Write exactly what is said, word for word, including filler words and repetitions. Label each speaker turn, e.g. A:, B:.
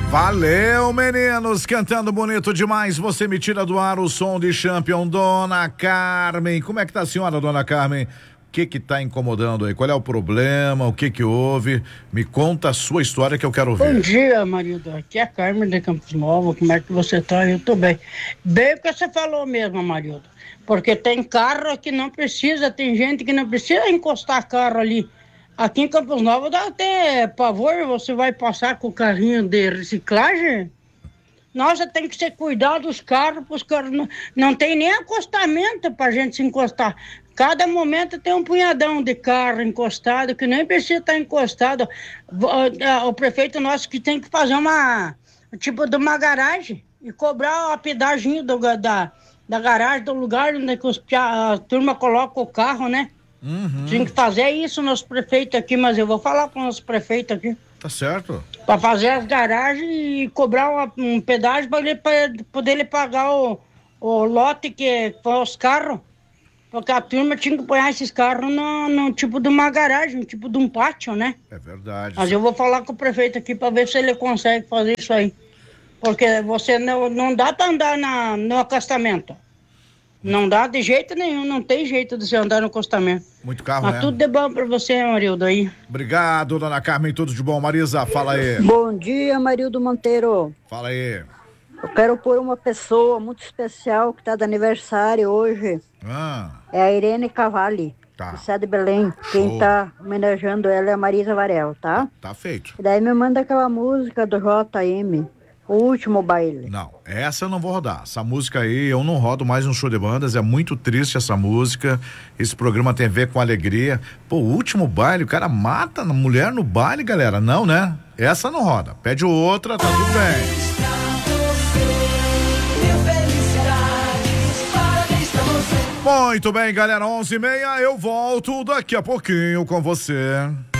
A: Valeu, meninos, cantando bonito demais. Você me tira do ar o som de Champion. Dona Carmen, como é que tá a senhora, Dona Carmen? O que que tá incomodando aí? Qual é o problema? O que que houve? Me conta a sua história que eu quero ouvir.
B: Bom dia, marido. Aqui é a Carmen de Campos Novos. Como é que você tá? Eu tô bem. Bem o que você falou mesmo, marido. Porque tem carro que não precisa, tem gente que não precisa encostar carro ali. Aqui em Campos Novos dá até pavor, você vai passar com o carrinho de reciclagem. Nossa, tem que ser cuidado dos carros, os carros não, não tem nem acostamento pra gente se encostar. Cada momento tem um punhadão de carro encostado, que nem precisa estar encostado. O, o prefeito nosso que tem que fazer uma, tipo de uma garagem e cobrar a pedaginho do, da, da garagem, do lugar onde os, a turma coloca o carro, né?
A: Uhum.
B: Tem que fazer isso nosso prefeito aqui, mas eu vou falar com o nosso prefeito aqui.
A: Tá certo.
B: Para fazer as garagens e cobrar uma, um pedágio para ele pra poder ele pagar o, o lote que foi os carros. Porque a turma tinha que pôr esses carros no, no tipo de uma garagem, tipo de um pátio, né?
A: É verdade.
B: Mas eu vou falar com o prefeito aqui para ver se ele consegue fazer isso aí. Porque você não, não dá para andar na, no acostamento. Não dá de jeito nenhum, não tem jeito de você andar no acostamento.
A: Muito carro,
B: Mas
A: né?
B: tudo de bom pra você, Marildo, aí.
A: Obrigado, Dona Carmen, tudo de bom. Marisa, fala aí.
C: Bom dia, Marildo Monteiro.
A: Fala aí.
C: Eu quero pôr uma pessoa muito especial que está de aniversário hoje.
A: Ah,
C: É a Irene Cavalli,
A: Tá.
C: de Sé de Belém. Quem está homenageando ela é a Marisa Varela, tá?
A: tá feito.
C: E daí me manda aquela música do J M, O Último Baile.
A: Não, essa eu não vou rodar. Essa música aí, eu não rodo mais no show de bandas. É muito triste essa música. Esse programa tem a ver com alegria. Pô, o último baile, o cara mata a mulher no baile, galera. Não, né? Essa não roda. Pede outra, tá tudo bem. Muito bem, galera. onze e meia, eu volto daqui a pouquinho com você.